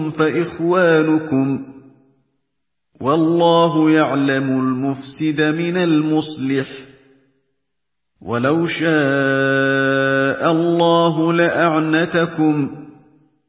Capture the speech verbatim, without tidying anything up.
فإخوانكم والله يعلم المفسد من المصلح ولو شاء الله لأعنتكم